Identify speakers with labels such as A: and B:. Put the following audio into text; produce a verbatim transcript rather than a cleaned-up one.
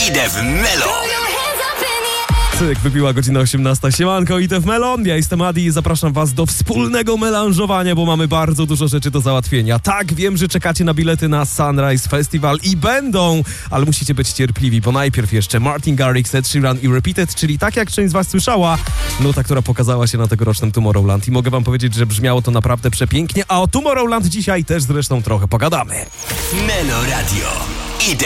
A: Idę w Melo.
B: Cyk, wybiła godzina osiemnasta. Siemanko, idę w Melon. Ja jestem Adi i zapraszam was do wspólnego melanżowania, bo mamy bardzo dużo rzeczy do załatwienia. Tak, wiem, że czekacie na bilety na Sunrise Festival i będą, ale musicie być cierpliwi, bo najpierw jeszcze Martin Garrix, Ed Sheeran i Repeated, czyli tak jak część z was słyszała, nuta, która pokazała się na tegorocznym Tomorrowland. I mogę wam powiedzieć, że brzmiało to naprawdę przepięknie, a o Tomorrowland dzisiaj też zresztą trochę pogadamy.
A: Melo Radio. Idę